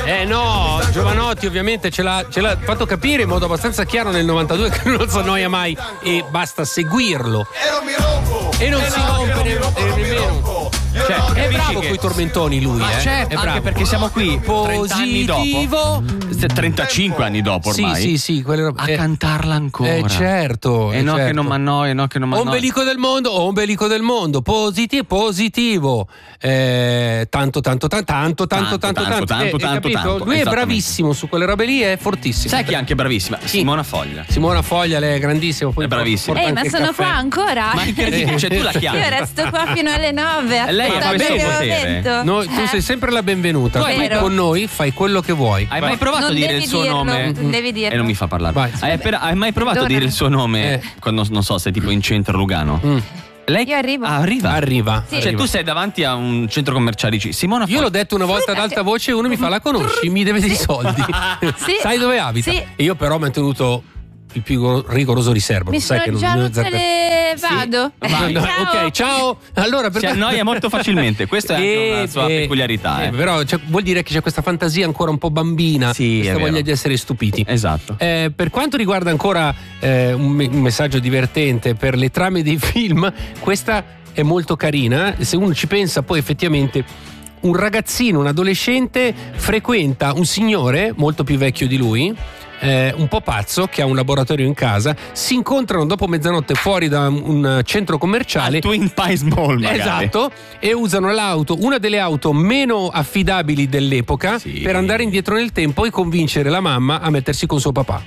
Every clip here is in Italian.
No, Giovanotti ovviamente ce l'ha fatto capire in modo abbastanza chiaro nel 92 che non si annoia mai e basta seguirlo. E non si rompe nemmeno. Cioè, è bravo coi tormentoni lui, certo, è bravo. anche perché siamo qui 30 anni dopo, 35 anni dopo ormai. Sì, a cantarla ancora. Certo. E no, certo. Che non mi annoia, no, che non mi annoia. Ombelico del mondo, positivo. Tanto. Lui è bravissimo su quelle robe lì, è fortissimo. Sai chi è anche bravissima? Sì. Simona Foglia. Simona Foglia, lei è grandissima. È bravissima. Ma sono qua ancora. Ma cioè, tu la chiami. Io resto qua fino alle 9. Lei ha questo potere. Tu sei sempre la benvenuta. Vero. Con noi fai quello che vuoi. Hai mai provato a dire il suo nome? Devi dirlo. E non mi fa parlare. Vai. Hai mai provato a dire il suo nome quando, non so, sei tipo in centro Lugano? Lei Io arrivo. Arriva. Sì. Cioè tu sei davanti a un centro commerciale, dici Simona Foglia. Io l'ho detto una volta ad alta voce e uno mi fa: la conosci? Mi deve dei soldi. Sì. Sai dove abita? Sì. E io però ho mantenuto il più rigoroso riservo. Mi sai sono che già non rotte le... Vado. Ciao. Ok, ciao. Allora, si annoia molto facilmente. Questa è anche una sua peculiarità. Però vuol dire che c'è questa fantasia ancora un po' bambina, questa voglia di essere stupiti. Esatto. Per quanto riguarda ancora un messaggio divertente per le trame dei film, questa è molto carina. Se uno ci pensa, poi effettivamente un ragazzino, un adolescente frequenta un signore molto più vecchio di lui, un po' pazzo, che ha un laboratorio in casa. Si incontrano dopo mezzanotte fuori da un centro commerciale al Twin Pies Mall magari. Esatto. E usano una delle auto meno affidabili dell'epoca per andare indietro nel tempo e convincere la mamma a mettersi con suo papà.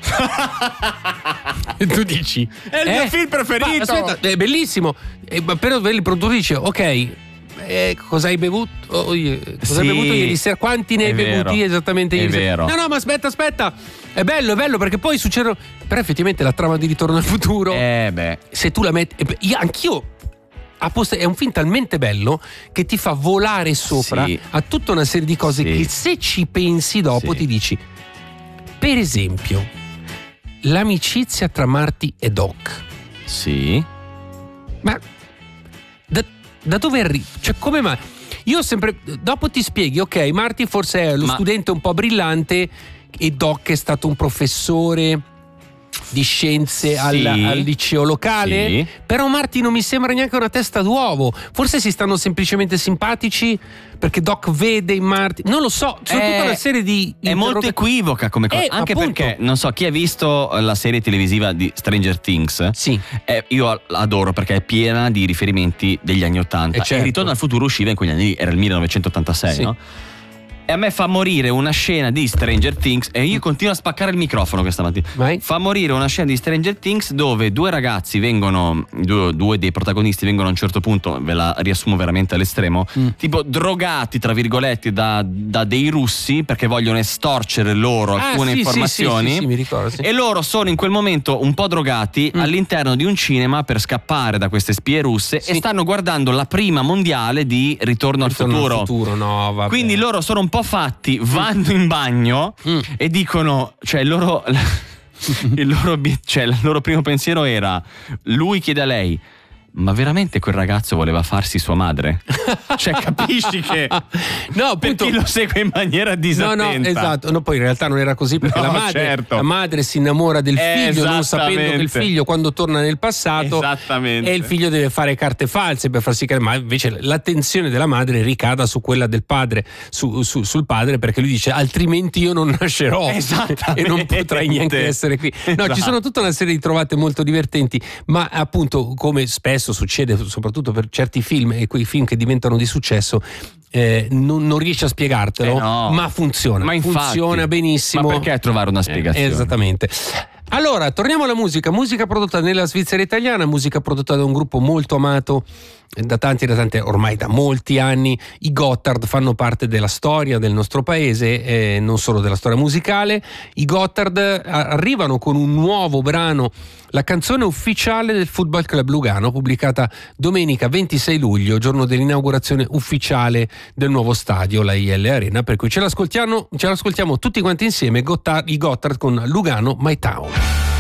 E tu dici è il mio film preferito. Aspetta, è bellissimo. Però il produttore dice: ok, cosa hai bevuto? Cosa hai bevuto ieri sera? Quanti ne hai bevuti esattamente ieri sera? No, ma aspetta. È bello perché poi succedono. Però effettivamente la trama di Ritorno al futuro. Se tu la metti. Anch'io. È un film talmente bello che ti fa volare sopra a tutta una serie di cose che se ci pensi dopo ti dici. Per esempio, l'amicizia tra Marty e Doc. Sì. Ma da dove arriva? Cioè, come mai? Io sempre. Dopo ti spieghi, ok, Marty forse è lo studente un po' brillante e Doc è stato un professore di scienze al liceo locale. Però Marty non mi sembra neanche una testa d'uovo. Forse si stanno semplicemente simpatici perché Doc vede in Marty. Non lo so, sono tutta una serie di è molto equivoca come cosa. Anche appunto, perché non so chi ha visto la serie televisiva di Stranger Things. Io adoro perché è piena di riferimenti degli anni 80. E Ritorno al futuro usciva in quegli anni lì, era il 1986, no? E a me fa morire una scena di Stranger Things, e io continuo a spaccare il microfono questa mattina. Fa morire una scena di Stranger Things dove due ragazzi vengono, due dei protagonisti vengono a un certo punto, ve la riassumo veramente all'estremo, tipo drogati tra virgolette da dei russi perché vogliono estorcere loro alcune informazioni. Sì, mi ricordo, e loro sono in quel momento un po' drogati all'interno di un cinema per scappare da queste spie russe e stanno guardando la prima mondiale di Ritorno al futuro. No, vabbè. Quindi loro sono un po' fatti, vanno in bagno e dicono, cioè il loro primo pensiero era, lui chiede a lei: ma veramente quel ragazzo voleva farsi sua madre? Cioè, capisci che no, per chi lo segue in maniera disattenta. No, esatto. No, poi in realtà non era così perché la madre si innamora del figlio non sapendo che il figlio quando torna nel passato e il figlio deve fare carte false per far sì che, ma invece l'attenzione della madre ricada su quella del padre, sul padre, perché lui dice altrimenti io non nascerò e non potrai neanche essere qui. No, ci sono tutta una serie di trovate molto divertenti, ma appunto, come spesso succede soprattutto per certi film e quei film che diventano di successo, non riesci a spiegartelo, ma funziona. Ma infatti, funziona benissimo. Ma perché trovare una spiegazione? Esattamente. Allora, torniamo alla musica prodotta nella Svizzera italiana, musica prodotta da un gruppo molto amato da tanti, ormai da molti anni. I Gotthard fanno parte della storia del nostro paese, non solo della storia musicale. I Gotthard arrivano con un nuovo brano, la canzone ufficiale del Football Club Lugano, pubblicata domenica 26 luglio, giorno dell'inaugurazione ufficiale del nuovo stadio, la IL Arena, per cui ce l'ascoltiamo tutti quanti insieme, i Gotthard con Lugano My Town.